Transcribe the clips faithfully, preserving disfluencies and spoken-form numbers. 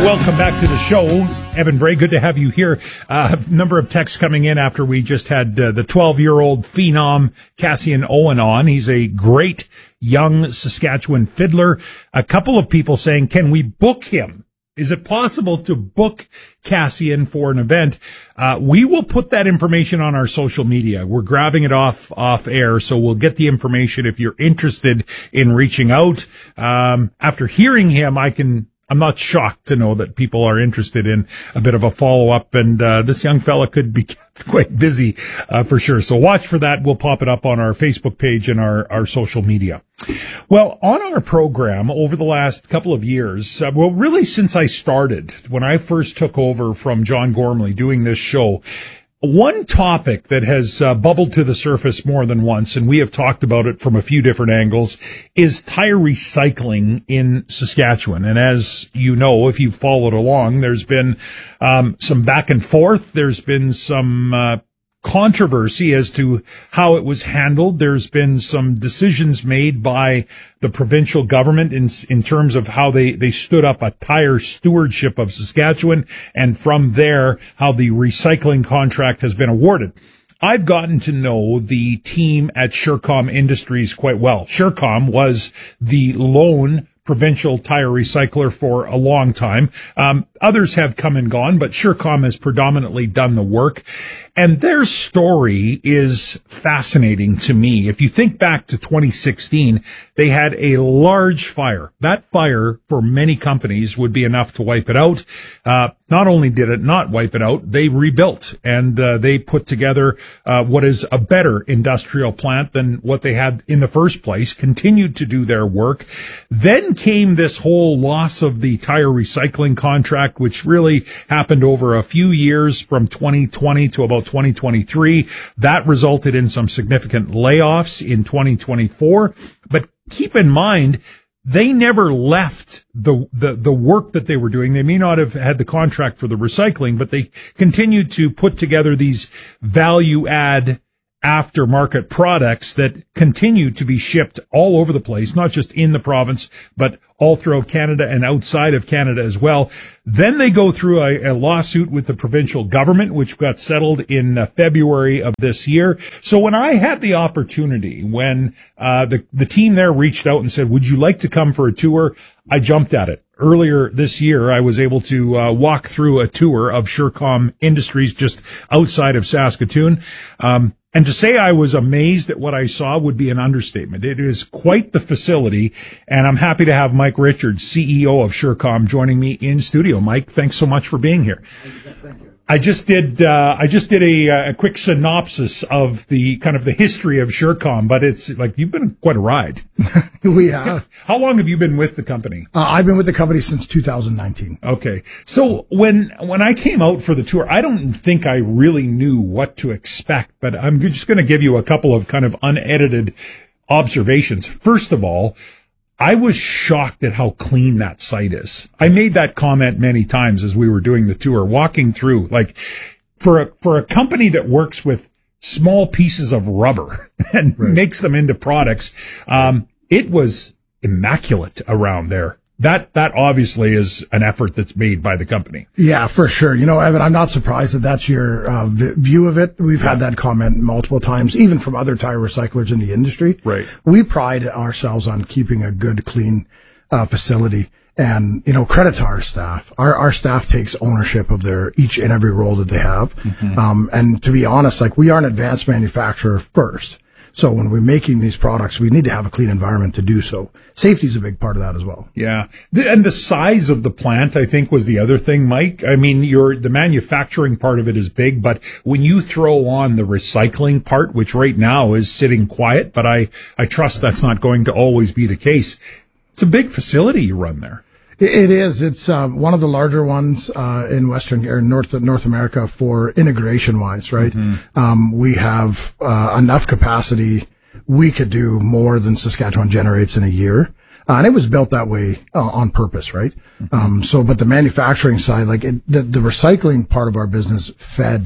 Welcome back to the show. Evan Bray, good to have you here. Uh, a number of texts coming in after we just had uh, the twelve-year-old phenom Cassian Owen on. He's a great young Saskatchewan fiddler. A couple of people saying, can we book him? Is it possible to book Cassian for an event? Uh, we will put that information on our social media. We're grabbing it off, off air, so we'll get the information if you're interested in reaching out. Um, after hearing him, I can, I'm not shocked to know that people are interested in a bit of a follow-up, and uh, this young fella could be quite busy uh, for sure. So watch for that. We'll pop it up on our Facebook page and our, our social media. Well, on our program over the last couple of years, uh, well, really since I started, when I first took over from John Gormley doing this show, one topic that has uh, bubbled to the surface more than once, and we have talked about it from a few different angles, is tire recycling in Saskatchewan. And as you know, if you've followed along, there's been um, some back and forth. There's been some uh, controversy as to how it was handled. There's been some decisions made by the provincial government in in terms of how they, they stood up a tire stewardship of Saskatchewan, and from there, how the recycling contract has been awarded. I've gotten to know the team at Surecom Industries quite well. Surecom was the lone provincial tire recycler for a long time. Um, others have come and gone, but Surecom has predominantly done the work. And their story is fascinating to me. If you think back to twenty sixteen, they had a large fire. That fire for many companies would be enough to wipe it out. Uh, not only did it not wipe it out, they rebuilt and uh, they put together uh, what is a better industrial plant than what they had in the first place, continued to do their work. Then came this whole loss of the tire recycling contract, which really happened over a few years from twenty twenty to about twenty twenty-three. That resulted in some significant layoffs in twenty twenty-four. But keep in mind, they never left the, the, the work that they were doing. They may not have had the contract for the recycling, but they continued to put together these value add aftermarket products that continue to be shipped all over the place, not just in the province, but all throughout Canada and outside of Canada as well. Then they go through a, a lawsuit with the provincial government, which got settled in uh, February of this year. So when I had the opportunity, when uh, the, the team there reached out and said, would you like to come for a tour? I jumped at it. Earlier this year, I was able to uh, walk through a tour of Surecom Industries just outside of Saskatoon. Um, And to say I was amazed at what I saw would be an understatement. It is quite the facility, and I'm happy to have Mike Richards, C E O of Surecom, joining me in studio. Mike, thanks so much for being here. Thank you. I just did, uh, I just did a, a quick synopsis of the kind of the history of Surecom, but it's like you've been quite a ride. We have. How long have you been with the company? Uh, I've been with the company since two thousand nineteen. Okay. So when, when I came out for the tour, I don't think I really knew what to expect, but I'm just going to give you a couple of kind of unedited observations. First of all, I was shocked at how clean that site is. I made that comment many times as we were doing the tour, walking through, like for a, for a company that works with small pieces of rubber and right. makes them into products. Um, it was immaculate around there. That, that obviously is an effort that's made by the company. Yeah, for sure. You know, Evan, I'm not surprised that that's your uh, v- view of it. We've yeah. had that comment multiple times, even from other tire recyclers in the industry. Right. We pride ourselves on keeping a good, clean uh, facility. And, you know, credit to our staff. Our, our staff takes ownership of their each and every role that they have. Mm-hmm. Um, and to be honest, like we are an advanced manufacturer first. So when we're making these products, we need to have a clean environment to do so. Safety is a big part of that as well. Yeah. The, and the size of the plant, I think, was the other thing, Mike. I mean, your the manufacturing part of it is big, but when you throw on the recycling part, which right now is sitting quiet, but I, I trust that's not going to always be the case. It's a big facility you run there. It is. It's um, one of the larger ones uh, in Western or North North America for integration wise, right? Mm-hmm. Um, we have uh, enough capacity. We could do more than Saskatchewan generates in a year. Uh, and it was built that way uh, on purpose, right? Mm-hmm. Um, so, but the manufacturing side, like it, the, the recycling part of our business fed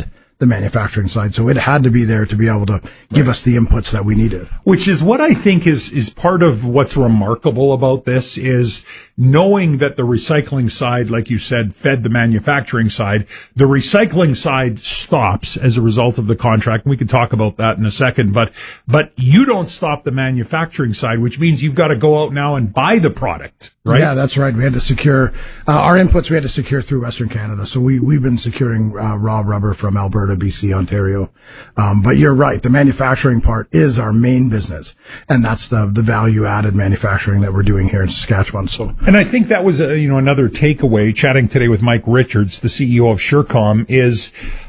the manufacturing side. So it had to be there to be able to give us the inputs that we needed. Which is what I think is, is part of what's remarkable about this is knowing that the recycling side, like you said, fed the manufacturing side. The recycling side stops as a result of the contract. And we can talk about that in a second, but, but you don't stop the manufacturing side, which means you've got to go out now and buy the product, right? Yeah, that's right. We had to secure, uh, our inputs we had to secure through Western Canada. So we, we've been securing, uh, raw rubber from Alberta, B C, Ontario. Um, but you're right. The manufacturing part is our main business. And that's the, the value added manufacturing that we're doing here in Saskatchewan. So, and I think that was, a, you know, another takeaway chatting today with Mike Richards, the C E O of Surecom, is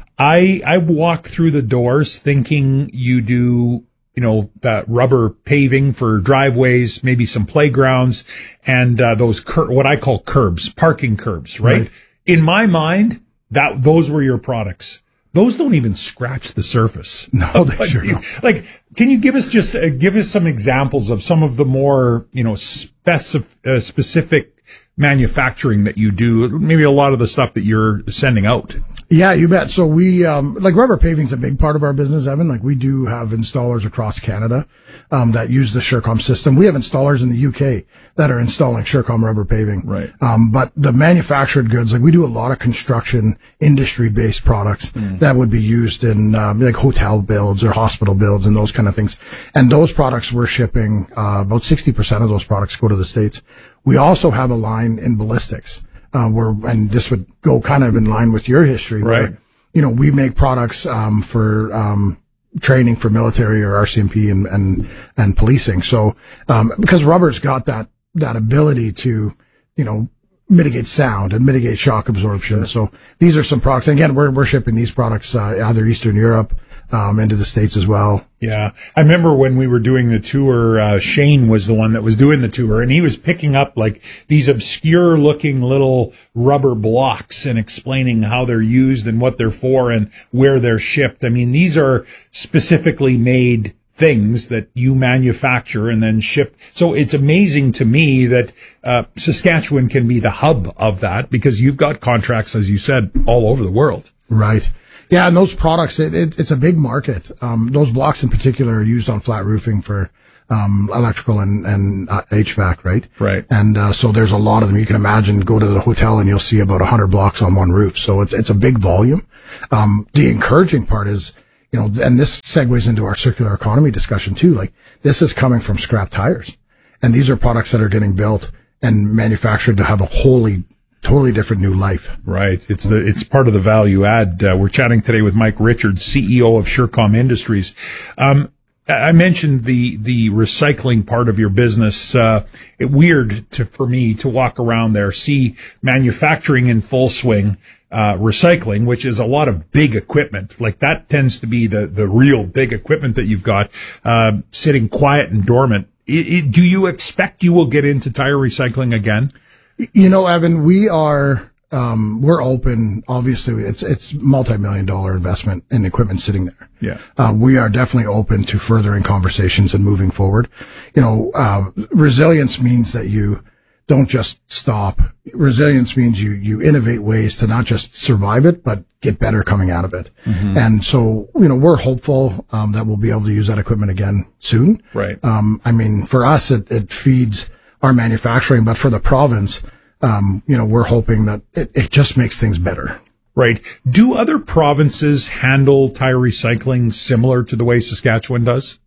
I, I walk through the doors thinking you do, you know, that rubber paving for driveways, maybe some playgrounds, and, uh, those cur- what I call curbs, parking curbs, right? right? In my mind, that, those were your products. Those don't even scratch the surface. No, they sure don't. Like, can you give us just, uh, give us some examples of some of the more, you know, specif- uh, specific manufacturing that you do? Maybe a lot of the stuff that you're sending out. Yeah, you bet. So we, um, like rubber paving's a big part of our business, Evan. Like we do have installers across Canada, um, that use the Surecom system. We have installers in the U K that are installing Surecom rubber paving. Right. Um, but the manufactured goods, like we do a lot of construction industry based products mm. that would be used in, um, like hotel builds or hospital builds and those kind of things. And those products we're shipping, uh, about sixty percent of those products go to the States. We also have a line in ballistics. Uh, where, and this would go kind of in line with your history, right? Where, you know, we make products, um, for, um, training for military or R C M P and, and, and policing. So, um, because rubber's got that, that ability to, you know, mitigate sound and mitigate shock absorption. Sure. So these are some products. And again, we're, we're shipping these products, uh, either Eastern Europe, um, into the States as well. Yeah. I remember when we were doing the tour, uh, Shane was the one that was doing the tour, and he was picking up like these obscure looking little rubber blocks and explaining how they're used and what they're for and where they're shipped. I mean, these are specifically made things that you manufacture and then ship. So it's amazing to me that, uh, Saskatchewan can be the hub of that because you've got contracts, as you said, all over the world. Right. Yeah, and those products, it, it, it's a big market. Um, those blocks in particular are used on flat roofing for, um, electrical and, and uh, H V A C, right? Right. And, uh, so there's a lot of them. You can imagine, go to the hotel and you'll see about a hundred blocks on one roof. So it's, it's a big volume. Um, the encouraging part is, you know, and this segues into our circular economy discussion too. Like this is coming from scrap tires, and these are products that are getting built and manufactured to have a wholly totally different new life. Right. It's the, it's part of the value add. Uh, we're chatting today with Mike Richards, C E O of Surecom Industries. Um, I mentioned the, the recycling part of your business. Uh, it weird to, for me to walk around there, see manufacturing in full swing, uh, recycling, which is a lot of big equipment. Like that tends to be the, the real big equipment that you've got, uh, sitting quiet and dormant. It, it, do you expect you will get into tire recycling again? You know, Evan, we are, um, we're open. Obviously, it's, it's multi-million dollar investment in equipment sitting there. Yeah. Uh, we are definitely open to furthering conversations and moving forward. You know, uh, resilience means that you don't just stop. Resilience means you, you innovate ways to not just survive it, but get better coming out of it. Mm-hmm. And so, you know, we're hopeful, um, that we'll be able to use that equipment again soon. Right. Um, I mean, for us, it, it feeds our manufacturing, but for the province, um, you know, we're hoping that it, it just makes things better. Right. Do other provinces handle tire recycling similar to the way Saskatchewan does?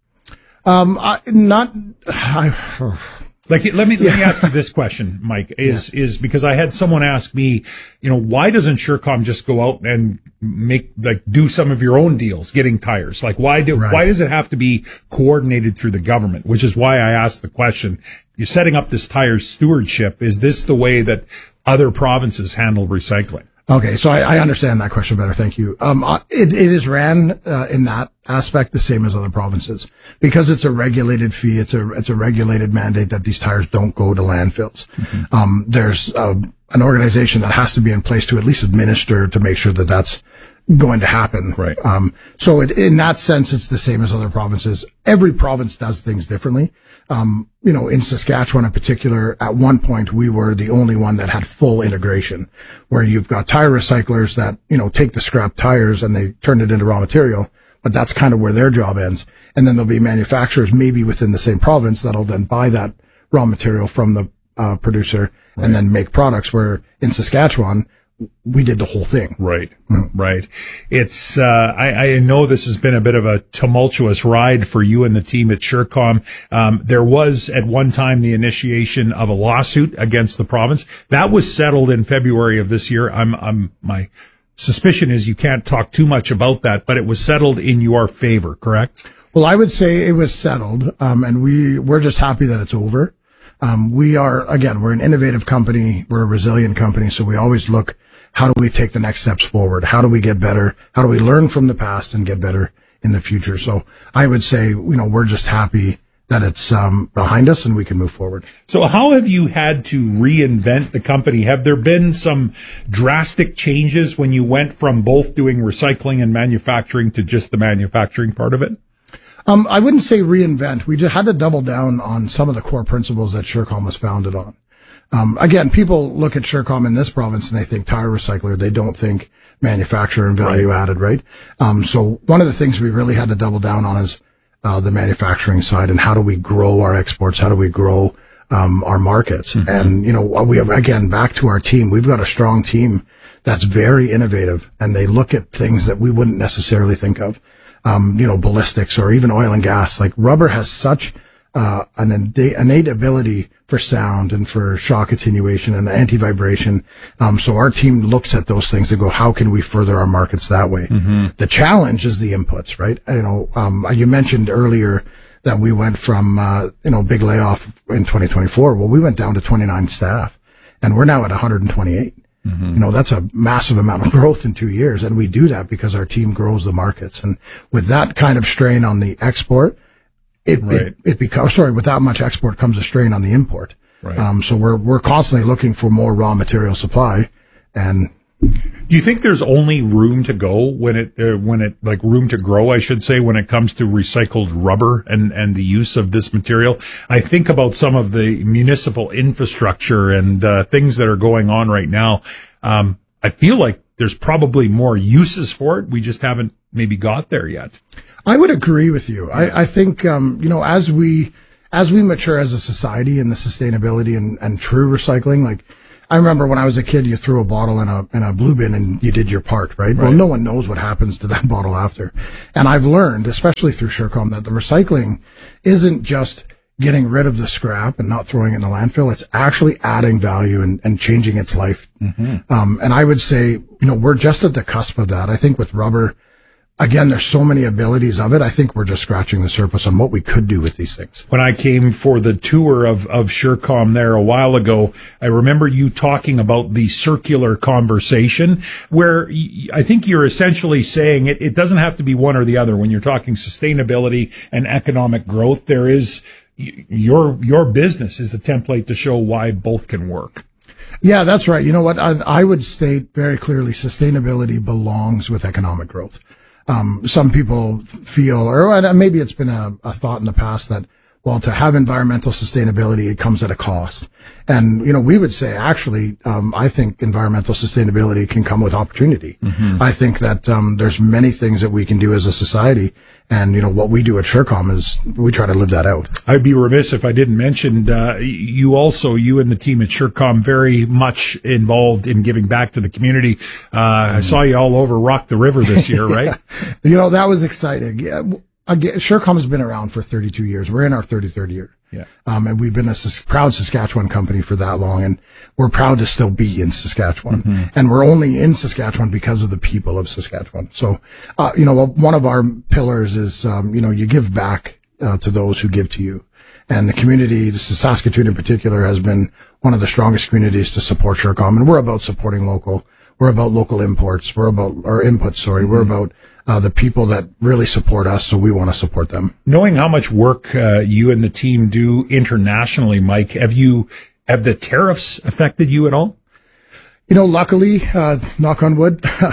Um, I, not, I, Like, let me, let me ask you this question, Mike, is, yeah. is because I had someone ask me, you know, why doesn't Surecom just go out and make, like, do some of your own deals getting tires? Like, why do, right. why does it have to be coordinated through the government? Which is why I asked the question. You're setting up this tire stewardship. Is this the way that other provinces handle recycling? Okay, so I, I understand that question better. Thank you. Um, it, it is ran uh, in that aspect the same as other provinces because it's a regulated fee. It's a it's a regulated mandate that these tires don't go to landfills. Mm-hmm. Um, there's uh, an organization that has to be in place to at least administer to make sure that that's going to happen. Right. Um, so it, in that sense, it's the same as other provinces. Every province does things differently. Um, you know, in Saskatchewan in particular, at one point, we were the only one that had full integration, where you've got tire recyclers that, you know, take the scrap tires and they turn it into raw material, but that's kind of where their job ends. And then there'll be manufacturers maybe within the same province that'll then buy that raw material from the uh, producer right. and then make products, where in Saskatchewan, we did the whole thing. Right. Mm-hmm. Right. It's, uh, I, I know this has been a bit of a tumultuous ride for you and the team at SureCom. Um, there was at one time the initiation of a lawsuit against the province. That was settled in February of this year. I'm, I'm, my suspicion is you can't talk too much about that, but it was settled in your favor, correct? Well, I would say it was settled. Um, and we, we're just happy that it's over. Um, we are, again, we're an innovative company. We're a resilient company. So we always look, how do we take the next steps forward? How do we get better? How do we learn from the past and get better in the future? So I would say, you know, we're just happy that it's um, behind us and we can move forward. So how have you had to reinvent the company? Have there been some drastic changes when you went from both doing recycling and manufacturing to just the manufacturing part of it? Um, I wouldn't say reinvent. We just had to double down on some of the core principles that SureCom was founded on. Um, again, people look at SureCom in this province and they think tire recycler. They don't think manufacturer and value right. added, right? Um, so one of the things we really had to double down on is, uh, the manufacturing side and how do we grow our exports? How do we grow, um, our markets? Mm-hmm. And, you know, we have, again, back to our team, we've got a strong team that's very innovative and they look at things that we wouldn't necessarily think of. Um, you know, ballistics or even oil and gas. Like rubber has such, uh, an innate ability for sound and for shock attenuation and anti-vibration. Um, so our team looks at those things and go, how can we further our markets that way? Mm-hmm. The challenge is the inputs, right? You know, um, you mentioned earlier that we went from, uh, you know, big layoff in twenty twenty-four. Well, we went down to twenty-nine staff and we're now at one hundred twenty-eight. Mm-hmm. You know, that's a massive amount of growth in two years. And we do that because our team grows the markets. And with that kind of strain on the export, it, right. it, it becomes, sorry, with that much export comes a strain on the import. Right. Um, so we're, we're constantly looking for more raw material supply. And do you think there's only room to go when it, uh, when it, like room to grow, I should say, when it comes to recycled rubber and, and the use of this material? I think about some of the municipal infrastructure and, uh, things that are going on right now. Um, I feel like there's probably more uses for it. We just haven't maybe got there yet. I would agree with you. I, I think, um, you know, as we, as we mature as a society in the sustainability and, and true recycling, like, I remember when I was a kid, you threw a bottle in a, in a blue bin and you did your part, right? right? Well, no one knows what happens to that bottle after. And I've learned, especially through SureCom, that the recycling isn't just getting rid of the scrap and not throwing it in the landfill. It's actually adding value and, and changing its life. Mm-hmm. Um, and I would say, you know, we're just at the cusp of that. I think with rubber, again, there's so many abilities of it. I think we're just scratching the surface on what we could do with these things. When I came for the tour of, of SureCom there a while ago, I remember you talking about the circular conversation where y- I think you're essentially saying it, it doesn't have to be one or the other. When you're talking sustainability and economic growth, there is y- your, your business is a template to show why both can work. Yeah, that's right. You know what? I, I would state very clearly sustainability belongs with economic growth. Um, some people feel, or maybe it's been a, a thought in the past that, well, to have environmental sustainability, it comes at a cost. And, you know, we would say, actually, um, I think environmental sustainability can come with opportunity. Mm-hmm. I think that, um, there's many things that we can do as a society. And, you know, what we do at SureCom is we try to live that out. I'd be remiss if I didn't mention, uh, you also, you and the team at SureCom very much involved in giving back to the community. Uh, mm. I saw you all over Rock the River this year, right? Yeah. You know, that was exciting. Yeah. Again, SureCom has been around for thirty-two years. We're in our thirty-third year. Yeah. Um, and we've been a Sas- proud Saskatchewan company for that long. And we're proud to still be in Saskatchewan. Mm-hmm. And we're only in Saskatchewan because of the people of Saskatchewan. So, uh, you know, one of our pillars is, um, you know, you give back, uh, to those who give to you. And the community, the Saskatoon in particular, has been one of the strongest communities to support SureCom. And we're about supporting local. We're about local imports. We're about, or inputs, sorry. Mm-hmm. We're about, Uh, the people that really support us, so we want to support them. Knowing how much work uh, you and the team do internationally, Mike, have you have the tariffs affected you at all? You know, luckily, uh, knock on wood,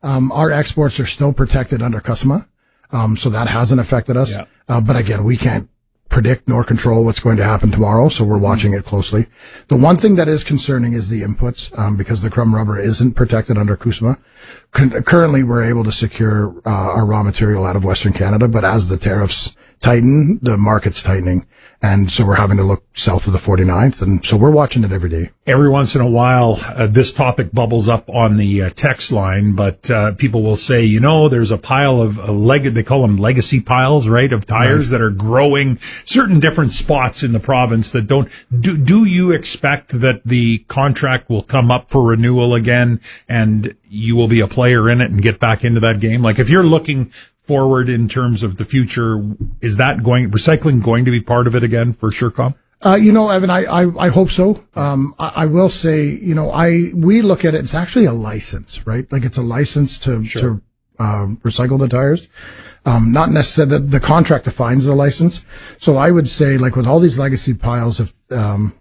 Um, our exports are still protected under CUSMA. Um, so that hasn't affected us. Yeah. Uh, but again, we can't predict nor control what's going to happen tomorrow. So we're watching it closely. The one thing that is concerning is the inputs, um, because the crumb rubber isn't protected under CUSMA. Con- currently, we're able to secure, uh, our raw material out of Western Canada, but as the tariffs tighten, the market's tightening. And so we're having to look south of the forty-ninth. And so we're watching it every day. Every once in a while, uh, this topic bubbles up on the uh, text line, but uh, people will say, you know, there's a pile of uh, leg- they call them legacy piles, right, of tires right. that are growing certain different spots in the province that don't. Do, do you expect that the contract will come up for renewal again and you will be a player in it and get back into that game? Like if you're looking forward in terms of the future, is that going, recycling going to be part of it again for SureCom? Uh, you know, Evan, I, I, I hope so. Um, I, I will say, you know, I, we look at it, it's actually a license, right? Like it's a license to, sure. to, uh, recycle the tires. Um, not necessarily the, the contract defines the license. So I would say, like with all these legacy piles of, um,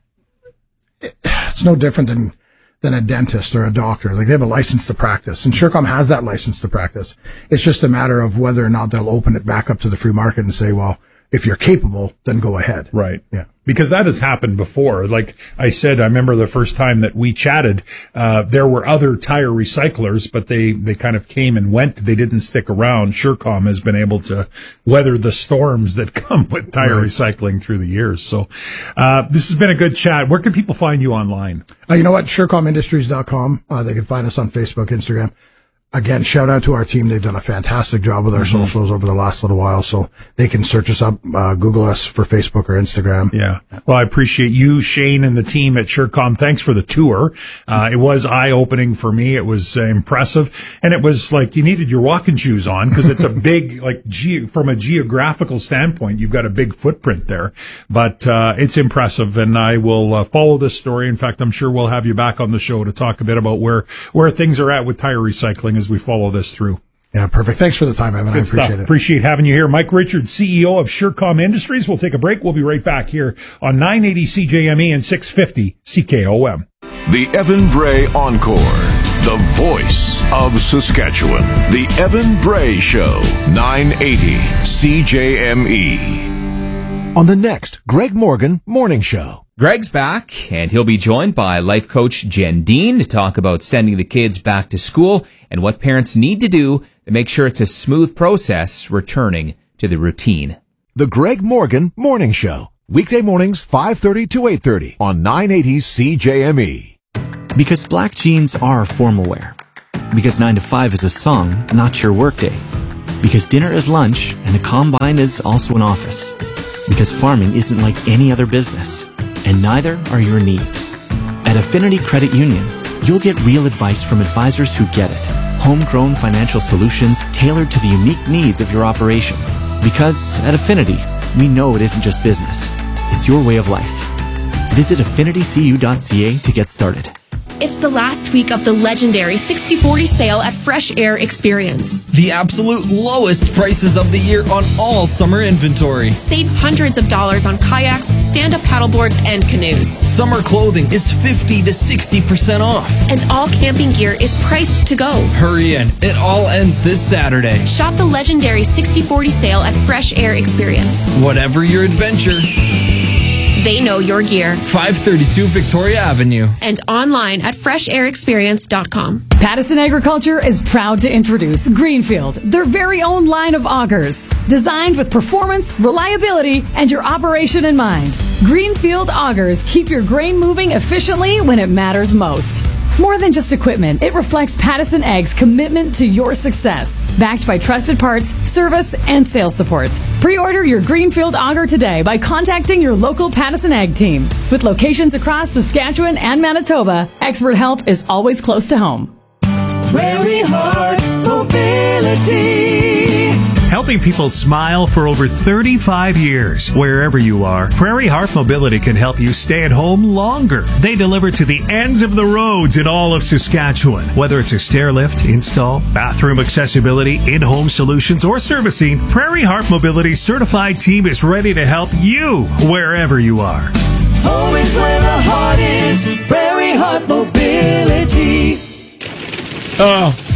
it, it's no different than, than a dentist or a doctor. Like they have a license to practice, and SureCom has that license to practice. It's just a matter of whether or not they'll open it back up to the free market and say, well, if you're capable, then go ahead. Right. Yeah. Because that has happened before. Like I said, I remember the first time that we chatted, uh, there were other tire recyclers, but they, they kind of came and went. They didn't stick around. SureCom has been able to weather the storms that come with tire right. recycling through the years. So, uh, this has been a good chat. Where can people find you online? Uh, you know what? SureCom Industries dot com. Uh, they can find us on Facebook, Instagram. Again, shout out to our team. They've done a fantastic job with our mm-hmm. socials over the last little while. So they can search us up, uh, Google us for Facebook or Instagram. Yeah. Well, I appreciate you, Shane, and the team at SureCom. Thanks for the tour. Uh, it was eye-opening for me. It was uh, impressive. And it was like you needed your walking shoes on because it's a big, like, ge- from a geographical standpoint, you've got a big footprint there. But, uh, it's impressive. And I will uh, follow this story. In fact, I'm sure we'll have you back on the show to talk a bit about where, where things are at with tire recycling as we follow this through. Yeah, perfect. Thanks for the time, Evan. Good I appreciate stuff. it. Appreciate having you here. Mike Richards, C E O of SureCom Industries. We'll take a break. We'll be right back here on nine eighty C J M E and six fifty C K O M. The Evan Bray Encore, the voice of Saskatchewan. The Evan Bray Show, nine eighty C J M E. On the next Greg Morgan Morning Show. Greg's back, and he'll be joined by life coach Jen Dean to talk about sending the kids back to school and what parents need to do to make sure it's a smooth process returning to the routine. The Greg Morgan Morning Show. Weekday mornings, five thirty to eight thirty on nine eighty C J M E. Because black jeans are formal wear. Because nine to five is a song, not your workday. Because dinner is lunch, and the combine is also an office. Because farming isn't like any other business. And neither are your needs. At Affinity Credit Union, you'll get real advice from advisors who get it. Homegrown financial solutions tailored to the unique needs of your operation. Because at Affinity, we know it isn't just business. It's your way of life. Visit affinity c u dot c a to get started. It's the last week of the legendary sixty forty sale at Fresh Air Experience. The absolute lowest prices of the year on all summer inventory. Save hundreds of dollars on kayaks, stand-up paddleboards, and canoes. Summer clothing is fifty to sixty percent off. And all camping gear is priced to go. Hurry in. It all ends this Saturday. Shop the legendary sixty forty sale at Fresh Air Experience. Whatever your adventure, they know your gear. five thirty-two Victoria Avenue. And online at fresh air experience dot com. Pattison Agriculture is proud to introduce Greenfield, their very own line of augers. Designed with performance, reliability, and your operation in mind. Greenfield augers keep your grain moving efficiently when it matters most. More than just equipment, it reflects Pattison Ag's commitment to your success. Backed by trusted parts, service, and sales support. Pre-order your Greenfield auger today by contacting your local Pattison Ag team. With locations across Saskatchewan and Manitoba, expert help is always close to home. Prairie Heart Mobility. Helping people smile for over thirty-five years. Wherever you are, Prairie Heart Mobility can help you stay at home longer. They deliver to the ends of the roads in all of Saskatchewan. Whether it's a stair lift, install, bathroom accessibility, in-home solutions, or servicing, Prairie Heart Mobility's certified team is ready to help you wherever you are. Home is where the heart is. Prairie Heart Mobility. Oh,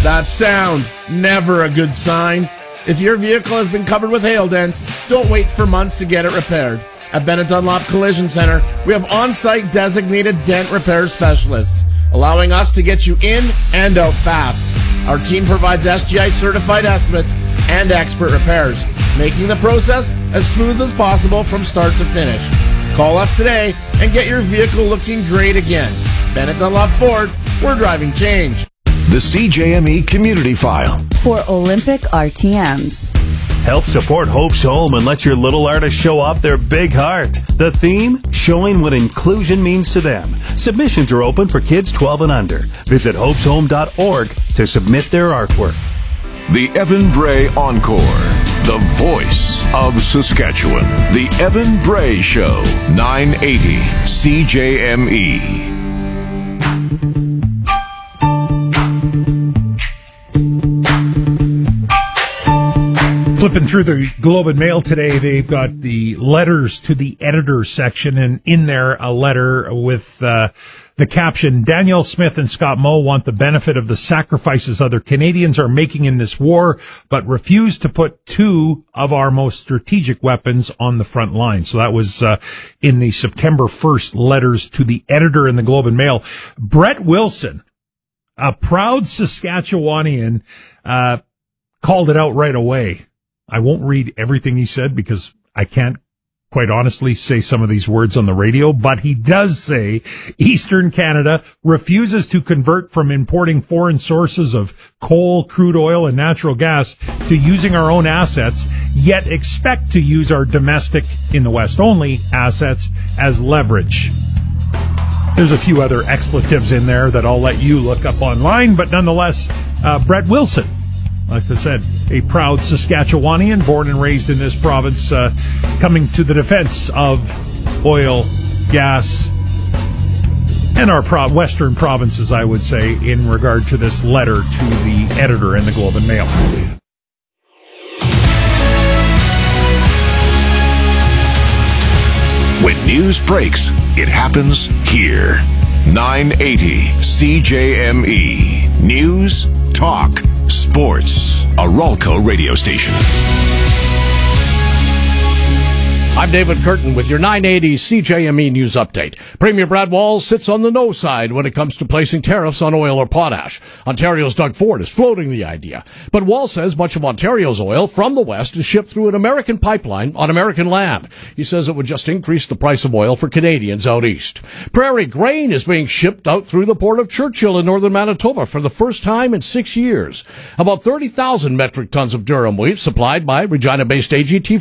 That sound, never a good sign. If your vehicle has been covered with hail dents, don't wait for months to get it repaired. At Bennett Dunlop Collision Center, we have on-site designated dent repair specialists, allowing us to get you in and out fast. Our team provides S G I-certified estimates and expert repairs, making the process as smooth as possible from start to finish. Call us today and get your vehicle looking great again. Bennett Dunlop Ford, we're driving change. The C J M E Community File. For Olympic R T Ms. Help support Hope's Home and let your little artist show off their big heart. The theme, showing what inclusion means to them. Submissions are open for kids twelve and under. Visit hopes home dot org to submit their artwork. The Evan Bray Encore. The voice of Saskatchewan. The Evan Bray Show. nine eighty C J M E. Flipping through the Globe and Mail today, they've got the letters to the editor section, and in there a letter with uh, the caption, Danielle Smith and Scott Moe want the benefit of the sacrifices other Canadians are making in this war, but refuse to put two of our most strategic weapons on the front line. So that was uh, in the September first letters to the editor in the Globe and Mail. Brett Wilson, a proud Saskatchewanian, uh, called it out right away. I won't read everything he said because I can't quite honestly say some of these words on the radio, but he does say Eastern Canada refuses to convert from importing foreign sources of coal, crude oil, and natural gas to using our own assets, yet expect to use our domestic, in the West only, assets as leverage. There's a few other expletives in there that I'll let you look up online, but nonetheless, uh, Brett Wilson, like I said, a proud Saskatchewanian, born and raised in this province, uh, coming to the defense of oil, gas, and our pro- western provinces, I would say, in regard to this letter to the editor in the Globe and Mail. When news breaks, it happens here. nine eighty C J M E. News, talk, sports. A Ralco radio station. I'm David Curtin with your nine eighty C J M E News Update. Premier Brad Walz sits on the no side when it comes to placing tariffs on oil or potash. Ontario's Doug Ford is floating the idea. But Walz says much of Ontario's oil from the West is shipped through an American pipeline on American land. He says it would just increase the price of oil for Canadians out east. Prairie grain is being shipped out through the port of Churchill in northern Manitoba for the first time in six years. About thirty thousand metric tons of durum wheat supplied by Regina-based A G T